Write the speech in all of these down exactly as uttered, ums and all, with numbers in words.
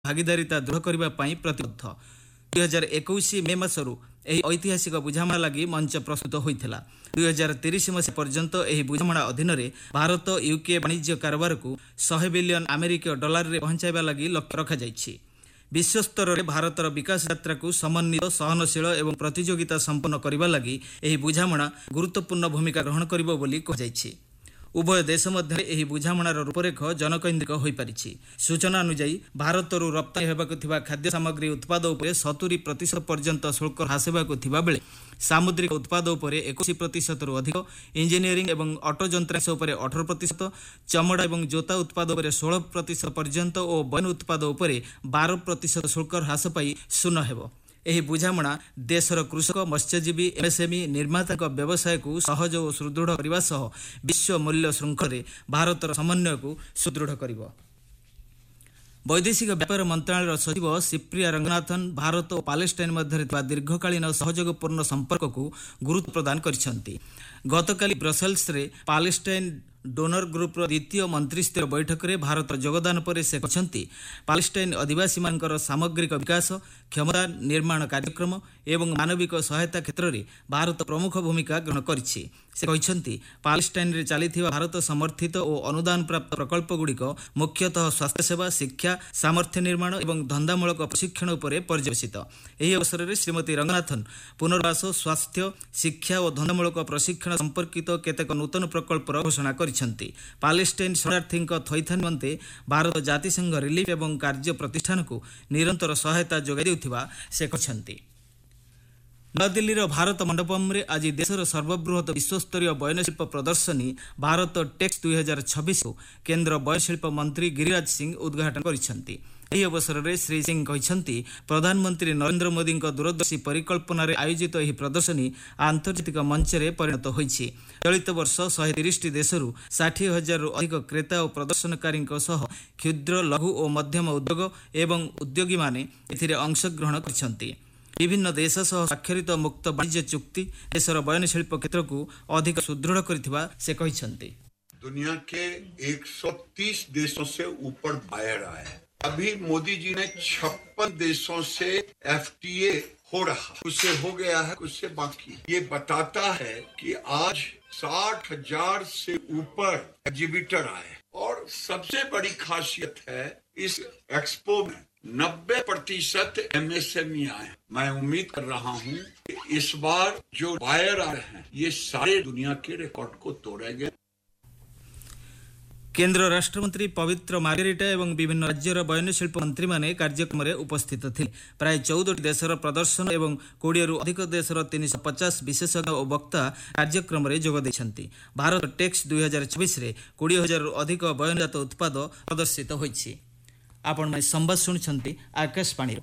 भागीदारिता दृढ़ करने प्रतिबद्ध। दुई हजार इक्कीस मे मासरू ଏହି ଐତିହାସିକ ବୁଝାମଣା ଲାଗି ମଞ୍ଚ ପ୍ରସ୍ତୁତ ହୋଇଥିଲା। ଦୁଇ ହଜାର ତିରିଶ ମସିହା ପର୍ଯ୍ୟନ୍ତ ଏହି ବୁଝାମଣା ଅଧୀନରେ ଭାରତ ୟୁକେ ବାଣିଜ୍ୟ କାରବାରକୁ ଶହେ ବିଲିୟନ ଆମେରିକୀୟ ଡଲାରରେ ପହଞ୍ଚାଇବା ଲାଗି ଲକ୍ଷ୍ୟ ରଖାଯାଇଛି। ବିଶ୍ୱସ୍ତରରେ ଭାରତର ବିକାଶ ଯାତ୍ରାକୁ ସମନ୍ୱିତ, ସହନଶୀଳ ଏବଂ ପ୍ରତିଯୋଗିତା ସମ୍ପନ୍ନ କରିବା ଲାଗି ଏହି ବୁଝାମଣା ଗୁରୁତ୍ୱପୂର୍ଣ୍ଣ ଭୂମିକା ଗ୍ରହଣ କରିବ ବୋଲି କୁହାଯାଇଛି। ଉଭୟ ଦେଶ ମଧ୍ୟରେ ଏହି ବୁଝାମଣାର ରୂପରେଖ ଜନକୈନ୍ଦ୍ରିକ ହୋଇପାରିଛି। ସୂଚନା ଅନୁଯାୟୀ ଭାରତରୁ ରପ୍ତାନି ହେବାକୁ ଥିବା ଖାଦ୍ୟ ସାମଗ୍ରୀ ଉତ୍ପାଦ ଉପରେ ସତୁରି ପ୍ରତିଶତ ପର୍ଯ୍ୟନ୍ତ ଶୁଳ୍କ ହ୍ରାସ ହେବାକୁ ଥିବାବେଳେ ସାମୁଦ୍ରିକ ଉତ୍ପାଦ ଉପରେ ଏକୋଇଶ ପ୍ରତିଶତରୁ ଅଧିକ, ଇଞ୍ଜିନିୟରିଂ ଏବଂ ଅଟୋ ଯନ୍ତ୍ରାଂଶ ଉପରେ ଅଠର ପ୍ରତିଶତ, ଚମଡ଼ା ଏବଂ ଜୋତା ଉତ୍ପାଦ ଉପରେ ଷୋହଳ ପ୍ରତିଶତ ପର୍ଯ୍ୟନ୍ତ ଓ ବୟନ ଉତ୍ପାଦ ଉପରେ ବାର ପ୍ରତିଶତ ଶୁଳ୍କ ହ୍ରାସ ପାଇ ଶୂନ୍ୟ ହେବ। ଏହି ବୁଝାମଣା ଦେଶର କୃଷକ, ମତ୍ସ୍ୟଜୀବୀ, ଏମ୍ଏସ୍ଏମ୍ଇ ନିର୍ମାତାଙ୍କ ବ୍ୟବସାୟକୁ ସହଜ ଓ ସୁଦୃଢ଼ କରିବା ସହ ବିଶ୍ୱ ମୂଲ୍ୟ ଶୃଙ୍ଖଳରେ ଭାରତର ସମନ୍ୱୟକୁ ସୁଦୃଢ଼ କରିବ। ବୈଦେଶିକ ବ୍ୟାପାର ମନ୍ତ୍ରଣାଳୟର ସଚିବ ସିପ୍ରିୟା ରଙ୍ଗନାଥନ୍ ଭାରତ ଓ ପାଲେଷ୍ଟାଇନ୍ ମଧ୍ୟରେ ଥିବା ଦୀର୍ଘକାଳୀନ ସହଯୋଗପୂର୍ଣ୍ଣ ସମ୍ପର୍କକୁ ଗୁରୁତ୍ୱ ପ୍ରଦାନ କରିଛନ୍ତି। ଗତକାଲି ବ୍ରସେଲ୍ସରେ ପାଲେଷ୍ଟାଇନ୍ ଡୋନର ଗ୍ରୁପର ଦ୍ୱିତୀୟ ମନ୍ତ୍ରୀସ୍ତରୀୟ ବୈଠକରେ ଭାରତର ଯୋଗଦାନ ପରେ ସେ କହିଛନ୍ତି, ପାଲେଷ୍ଟାଇନ୍ ଅଧିବାସୀମାନଙ୍କର ସାମଗ୍ରିକ ବିକାଶ, କ୍ଷମତା ନିର୍ମାଣ କାର୍ଯ୍ୟକ୍ରମ ଏବଂ ମାନବିକ ସହାୟତା କ୍ଷେତ୍ରରେ ଭାରତ ପ୍ରମୁଖ ଭୂମିକା ଗ୍ରହଣ କରିଛି। ସେ କହିଛନ୍ତି, ପାଲେଷ୍ଟାଇନ୍ରେ ଚାଲିଥିବା ଭାରତ ସମର୍ଥିତ ଓ ଅନୁଦାନପ୍ରାପ୍ତ ପ୍ରକଳ୍ପଗୁଡ଼ିକ ମୁଖ୍ୟତଃ ସ୍ୱାସ୍ଥ୍ୟସେବା, ଶିକ୍ଷା, ସାମର୍ଥ୍ୟ ନିର୍ମାଣ ଏବଂ ଧନ୍ଦାମୂଳକ ପ୍ରଶିକ୍ଷଣ ଉପରେ ପର୍ଯ୍ୟବେସିତ। ଏହି ଅବସରରେ ଶ୍ରୀମତୀ ରଙ୍ଗନାଥନ୍ ପୁନର୍ବାସ, ସ୍ୱାସ୍ଥ୍ୟ, ଶିକ୍ଷା ଓ ଧନ୍ଦାମୂଳକ ପ୍ରଶିକ୍ଷଣ ସମ୍ପର୍କିତ କେତେକ ନୂତନ ପ୍ରକଳ୍ପର ଘୋଷଣା କରିଛନ୍ତି। ପାଲେଷ୍ଟାଇନ୍ ଶରଣାର୍ଥୀଙ୍କ ଥଇଥାନ ନିମନ୍ତେ ଭାରତ ଜାତିସଂଘ ରିଲିଫ୍ ଏବଂ କାର୍ଯ୍ୟ ପ୍ରତିଷ୍ଠାନକୁ ନିରନ୍ତର ସହାୟତା ଯୋଗାଇ ଦେଉଥିବା ସେ କହିଛନ୍ତି। ନୂଆଦିଲ୍ଲୀର ଭାରତ ମଣ୍ଡପମରେ ଆଜି ଦେଶର ସର୍ବବୃହତ ବିଶ୍ୱସ୍ତରୀୟ ବୟନଶିଳ୍ପ ପ୍ରଦର୍ଶନୀ ଭାରତ ଟେକ୍ସ ଦୁଇ ହଜାର ଛବିଶକୁ କେନ୍ଦ୍ର ବୟନଶିଳ୍ପ ମନ୍ତ୍ରୀ ଗିରିରାଜ ସିଂ ଉଦ୍ଘାଟନ କରିଛନ୍ତି। ଏହି ଅବସରରେ ଶ୍ରୀ ସିଂ କହିଛନ୍ତି, ପ୍ରଧାନମନ୍ତ୍ରୀ ନରେନ୍ଦ୍ର ମୋଦିଙ୍କ ଦୂରଦର୍ଶୀ ପରିକଳ୍ପନାରେ ଆୟୋଜିତ ଏହି ପ୍ରଦର୍ଶନୀ ଆନ୍ତର୍ଜାତିକ ମଞ୍ଚରେ ପରିଣତ ହୋଇଛି। ଚଳିତ ବର୍ଷ ଶହେ ତିରିଶଟି ଦେଶରୁ ଷାଠିଏ ହଜାରରୁ ଅଧିକ କ୍ରେତା ଓ ପ୍ରଦର୍ଶନକାରୀଙ୍କ ସହ କ୍ଷୁଦ୍ର, ଲଘୁ ଓ ମଧ୍ୟମ ଉଦ୍ୟୋଗ ଏବଂ ଉଦ୍ୟୋଗୀମାନେ ଏଥିରେ ଅଂଶଗ୍ରହଣ କରିଛନ୍ତି। ବିଭିନ୍ନ ଦେଶ ସହ ସ୍ୱାକ୍ଷରିତ ମୁକ୍ତ ବାଣିଜ୍ୟ ଚୁକ୍ତି ଦେଶର ବୟନଶିଳ୍ପ କ୍ଷେତ୍ରକୁ ଅଧିକ ସୁଦୃଢ଼ କରିଥିବା ସେ କହିଛନ୍ତି। दुनिया के एक सौ तीस देशों से ऊपर बायर आए। अभी मोदी जी ने छप्पन देशों से एफटीए हो रहा, कुछ से हो गया है, कुछ से बाकी। ये बताता है कि आज साठ हजार से ऊपर एग्जिबिटर आए और सबसे बड़ी खासियत है इस एक्सपो में नब्बे प्रतिशत एमएसएमई आए। मैं उम्मीद कर रहा हूँ कि इस बार जो बायर आ रहे हैं ये सारे दुनिया के रिकॉर्ड को तोड़ेंगे। केन्द्र राष्ट्रमंत्री पवित्र मार्गेरिटा एवं विभिन्न राज्यर बयनशिल्प मंत्री माने कार्यक्रम में उपस्थित थे। प्राय चौदह देशर प्रदर्शन एवं कोड़े रु अधिक देशर तीन सौ पचास विशेषज्ञ और वक्ता कार्यक्रम में जोग देछंती। भारत टेक्स दुई हजार छब्बीस कोड़े हजार रु अधिक बयनजात उत्पाद प्रदर्शित होइछि। आपण में संवाद शुणुछंती आकाशवाणी।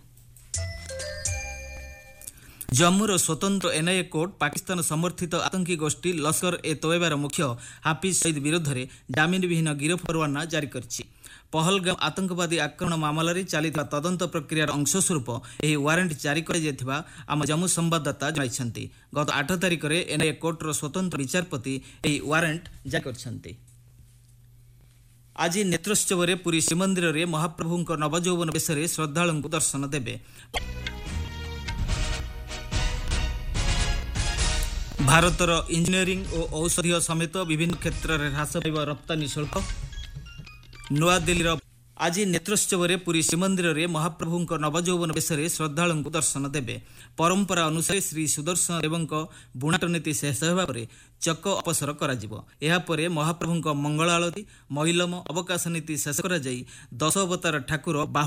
जम्मूर स्वतंत्र एनआईए कोर्ट पाकिस्तान समर्थित आतंकी गोष्ठी लश्कर ए तोयबार मुख्य हाफिज सईद विरोध में जामिन विहीन गिरफ परवाना जारी करिछि। पहलगाम आतंकवादी आक्रमण मामलें चलता तदंत प्रक्रियार अंशस्वरूप यह वारंट जारी कर आम जम्मू संवाददाता जणाइछंती। गत आठ तारिख में एनआईए कोर्टर स्वतंत्र विचारपति यह वारंट जारी करछंती। आज नेत्रोत्सव में पुरी श्रीमंदिर में महाप्रभु नवजौवन बेश में श्रद्धालु दर्शन देवे। भारतर इंजीनियरिंग और औषधीय समेत विभिन्न क्षेत्र में ह्रास पाइब रप्तानी शुल्क। नूआदिल्ली आज नेत्रोत्सव में पुरी श्रीमंदिर में महाप्रभु नवजौवन बेश में श्रद्धालु दर्शन देवे। परंपरा अनुसार श्री सुदर्शन देवों बुणाट नीति शेष होगा पर चक अपसर कर महाप्रभु मंगल आलती, महिलम, अवकाश नीति शेष कर दश अवतार ठाकुर